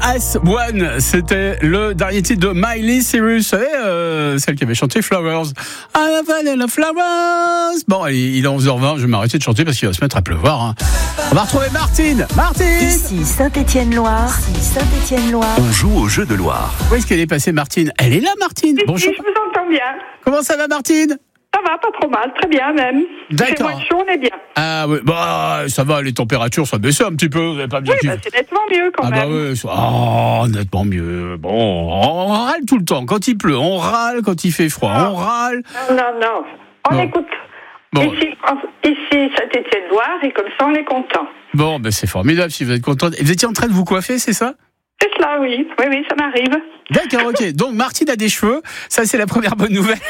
S1, c'était le dernier titre de Miley Cyrus, celle qui avait chanté Flowers. I love Flowers. Bon, il est 11h20, je vais m'arrêter de chanter parce qu'il va se mettre à pleuvoir. Hein. On va retrouver Martine. Ici Saint-Étienne-Loire. On joue au jeu de Loire. Où est-ce qu'elle est passée, Martine? Elle est là, Martine. Bonjour. Je vous entends bien. Comment ça va, Martine? Ça va, pas trop mal, très bien même. D'accord. C'est moins chaud, on est bien. Ah oui, bah ça va, les températures sont baissées un petit peu, vous n'avez pas bien Oui, c'est nettement mieux quand même. Bah oui, nettement mieux. Bon, on râle tout le temps. Quand il pleut, on râle. Quand il fait froid, on râle. Non. On écoute. Bon. Ici Saint-Étienne-Loire, et comme ça, on est content. Bon, ben c'est formidable si vous êtes contente. Vous étiez en train de vous coiffer, c'est ça? C'est cela, oui. Oui, ça m'arrive. D'accord, ok. Donc, Martine a des cheveux. Ça, c'est la première bonne nouvelle.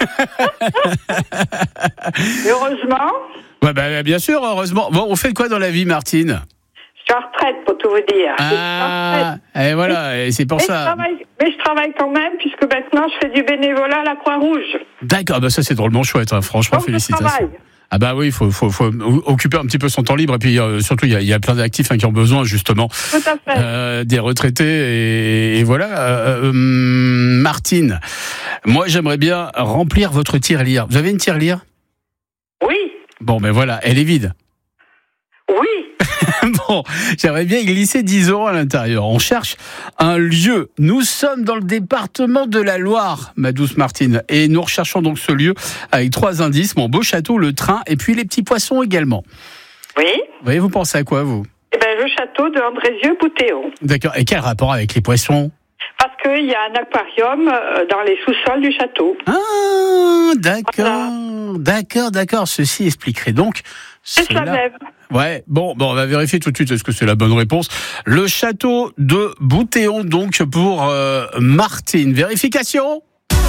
Heureusement. Ouais, ben, bien sûr, heureusement. Bon, on fait quoi dans la vie, Martine? Je suis en retraite, pour tout vous dire. Ah, et voilà, et c'est pour ça. Mais je travaille quand même, puisque maintenant, je fais du bénévolat à la Croix-Rouge. D'accord, ben ça, c'est drôlement chouette, hein. Franchement, donc, félicitations. Ah bah oui, il faut occuper un petit peu son temps libre, et puis surtout il y a plein d'actifs qui ont besoin justement des retraités et voilà. Martine, moi j'aimerais bien remplir votre tirelire. Vous avez une tirelire? Oui. Bon ben voilà, elle est vide. Oui. Bon, j'aimerais bien glisser 10 € à l'intérieur. On cherche un lieu. Nous sommes dans le département de la Loire, ma douce Martine. Et nous recherchons donc ce lieu avec 3 indices. Mon beau château, le train et puis les petits poissons également. Oui. Vous voyez, vous pensez à quoi, vous? Eh ben, le château de Andrézieux-Boutéon. D'accord. Et quel rapport avec les poissons? Parce qu'il y a un aquarium dans les sous-sols du château. Ah, d'accord. Voilà. D'accord. Ceci expliquerait donc cela. Ouais, bon, on va vérifier tout de suite est-ce que c'est la bonne réponse. Le château de Boutéon, donc, pour Martine. Vérification?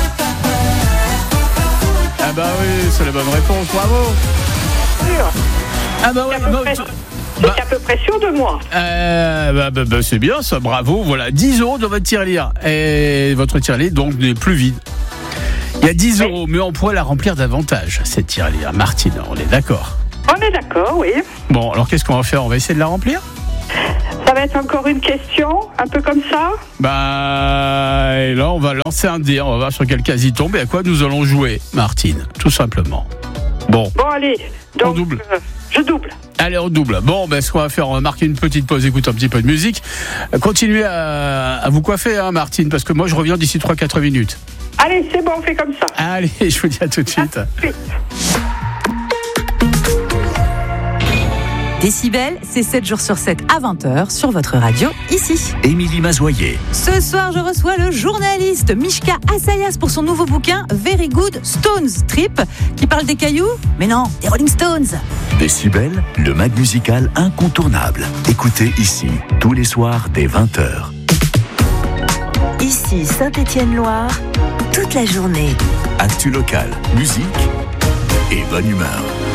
Ah bah oui, c'est la bonne réponse, bravo. Sûr. Ah bah ouais, c'est à peu près sûr de moi. C'est bien ça, bravo. Voilà, 10 € dans votre tirelire. Et votre tirelire, donc, n'est plus vide. Il y a 10 €, mais on pourrait la remplir davantage, cette tirelire. Martine, on est d'accord? On est d'accord, oui. Bon, alors qu'est-ce qu'on va faire? On va essayer de la remplir? Ça va être encore une question, un peu comme ça? Et là, on va lancer un dé, on va voir sur quel cas il tombe et à quoi nous allons jouer, Martine, tout simplement. Bon, allez, donc, on double. Je double. Allez, on double. Bon, ce qu'on va faire, on va marquer une petite pause, écouter un petit peu de musique. Continuez à vous coiffer, hein, Martine, parce que moi, je reviens d'ici 3-4 minutes. Allez, c'est bon, on fait comme ça. Allez, je vous dis à tout de suite. Décibel, c'est 7 jours sur 7 à 20h sur votre radio, ici. Émilie Mazoyer. Ce soir, je reçois le journaliste Mishka Assayas pour son nouveau bouquin Very Good Stones Trip, qui parle des cailloux, mais non, des Rolling Stones. Décibel, le mag musical incontournable. Écoutez ici, tous les soirs dès 20h. Ici Saint-Étienne-Loire, toute la journée. Actu local, musique et bonne humeur.